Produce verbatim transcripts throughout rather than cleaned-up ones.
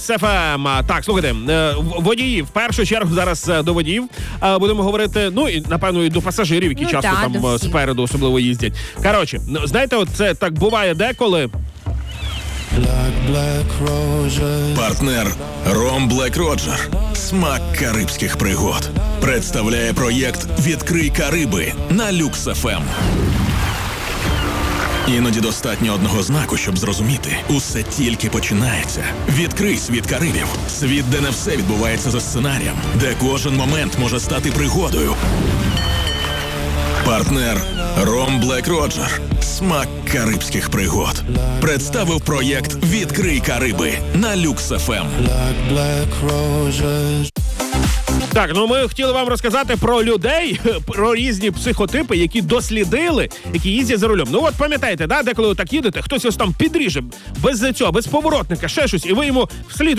СФМ. Так, слухайте, водіїв, в першу чергу зараз до водіїв будемо говорити, ну і, напевно, і до пасажирів, які ну, часто та, там спереду особливо їздять. Коротше, знаєте, от це так буває деколи. Партнер Ром Блек Роджер. Смак карибських пригод. Представляє проєкт «Відкрий Кариби» на Люкс еф ем. Іноді достатньо одного знаку, щоб зрозуміти. Усе тільки починається. Відкрий світ Карибів. Світ, де не все відбувається за сценарієм. Де кожен момент може стати пригодою. Партнер Ром Блек Роджер. Смак карибських пригод. Представив проєкт «Відкрий Кариби» на Люкс еф ем. Так, ну ми хотіли вам розказати про людей, про різні психотипи, які дослідили, які їздять за рулем. Ну от пам'ятаєте, да, деколи ви так їдете, хтось вас там підріже, без цього, без поворотника, ще щось, і ви йому вслід,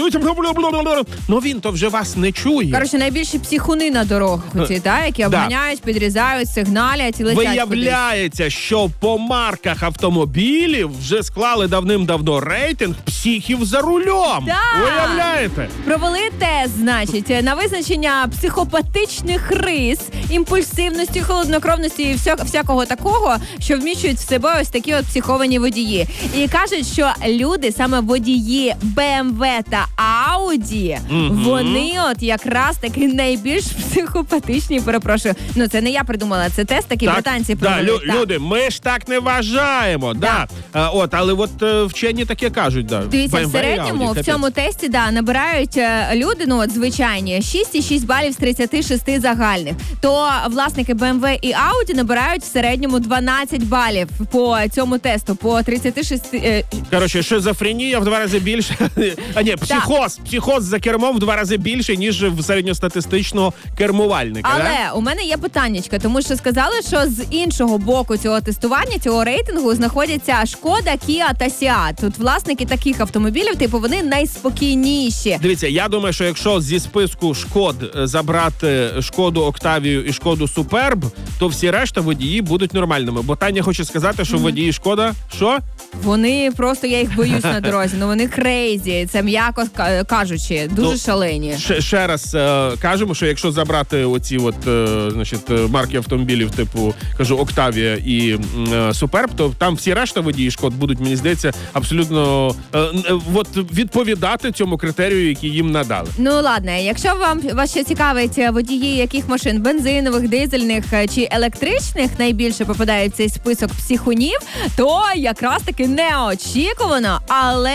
ну він то вже вас не чує. Коротше, найбільші психуни на дорогах, оці, да, які обганяють, да. підрізають, сигналять і летять. Виявляється, кудись. що по марках автомобілів вже склали давним-давно рейтинг психів за рулем. Да. Уявляєте? Провели тест, значить, на визначення психопатичних рис, імпульсивності, холоднокровності і вся, всякого такого, що вміщують в себе ось такі от психовані водії. І кажуть, що люди, саме водії Бе Ем Ве та Ауді, mm-hmm. вони от якраз таки найбільш психопатичні, перепрошую. Ну, це не я придумала, це тест такий так, британці да, провели. Лю, люди, ми ж так не вважаємо. Да. Да. А, от, але от вчені таке кажуть. Да. Дивіться, Бе Ем Ве в середньому Audi, в цьому тесті да, набирають люди, ну от звичайні, шість цілих шість балів з тридцяти шести загальних. То власники Бе Ем Ве і Audi набирають в середньому дванадцять балів по цьому тесту, по тридцяти шести... Коротше, шизофренія в два рази більше. А ні, психоз. Так. Психоз за кермом в два рази більше, ніж в середньостатистичного кермувальника. Але да? у мене є питаннячка, тому що сказали, що з іншого боку цього тестування, цього рейтингу знаходяться Шкода, Кіа та Сіат. Тут власники таких автомобілів, типу, вони найспокійніші. Дивіться, я думаю, що якщо зі списку Шкод забрати Шкоду Октавію і Шкоду Суперб, то всі решта водії будуть нормальними. Бо Таня хоче сказати, що mm-hmm. водії Шкода, що? Вони просто, я їх боюсь на дорозі, ну вони крейзі, це м'яко кажучи, дуже ну, шалені. Ще, ще раз е, кажемо, що якщо забрати оці от, е, значить, марки автомобілів типу, кажу, Октавія і е, Суперб, то там всі решта водії Шкод будуть, мені здається, абсолютно е, е, от, відповідати цьому критерію, який їм надали. Ну ладно, якщо вам вас ще цікавить водії яких машин, бензинових, дизельних чи електричних найбільше попадають в цей список психунів, то якраз таки неочікувано, але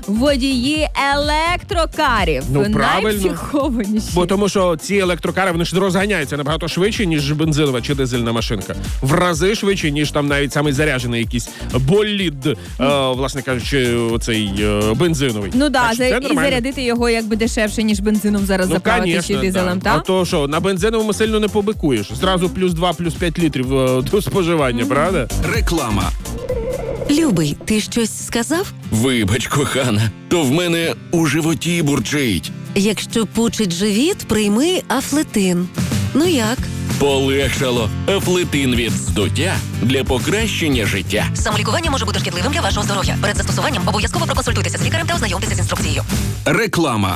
водії електрокарів ну, найпсихованіші. Бо тому що ці електрокари, вони ж розганяються набагато швидше, ніж бензинова чи дизельна машинка. В рази швидше, ніж там навіть самий заряджений якийсь болід, е, власне кажучи, оцей е, бензиновий. Ну да, за, і зарядити його якби дешевше, ніж бензином зараз ну, заправити чи дизелем, да. так? А то що, на бензиновому сильно не побикуєш. Зразу плюс два, плюс п'ять літрів е, до споживання, mm-hmm. правда? Реклама. Любий, ти щось сказав? Вибач, кохана, то в мене у животі бурчить. Якщо пучить живіт, прийми Афлетин. Ну як? Полегшало. Афлетин від здуття для покращення життя. Самолікування може бути шкідливим для вашого здоров'я. Перед застосуванням обов'язково проконсультуйтеся з лікарем та ознайомтеся з інструкцією. Реклама.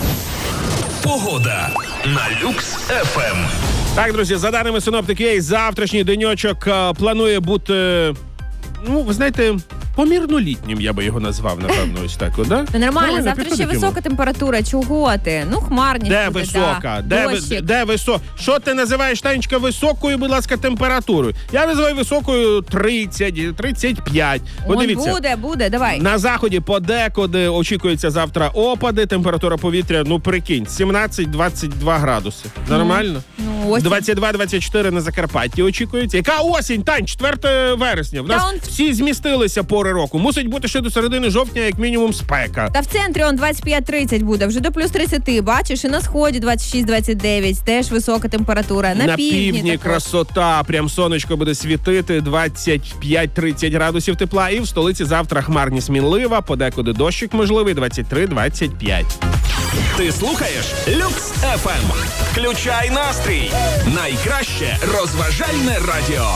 Погода на Люкс еф ем. Так, друзі, за даними синоптики, завтрашній деньочок планує бути, ну, ви знаєте, помірно літнім, я би його назвав, напевно, ось так, да? Та нормально, завтра ще висока температура, чого ти? Ну, хмарність де буде, висока? да. Де, де, де висока? Що ти називаєш, Танечка, високою, будь ласка, температурою? Я називаю високою тридцять, тридцять п'ять. От дивіться, буде, буде, давай. На заході подекуди очікується завтра опади, температура повітря, ну, прикинь, сімнадцять двадцять два градуси. Нормально? Ну, двадцять два двадцять чотири на Закарпатті очікується. Яка осінь, Тань? четвертого вересня. В нас он... всі змістилися пори року. Мусить бути ще до середини жовтня, як мінімум, спека. Та в центрі он двадцять п'ять тридцять буде, вже до плюс тридцять, бачиш, і на сході двадцять шість двадцять дев'ять, теж висока температура. На, на півдні, півдні красота, прям сонечко буде світити, двадцять п'ять тридцять градусів тепла, і в столиці завтра хмарність мінлива, подекуди дощик можливий, двадцять три двадцять п'ять. Ти слухаєш Люкс еф ем. Включай настрій. Найкраще розважальне радіо.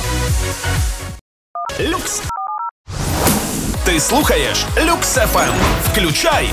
Люкс. Ти слухаєш Люкс еф ем. Включай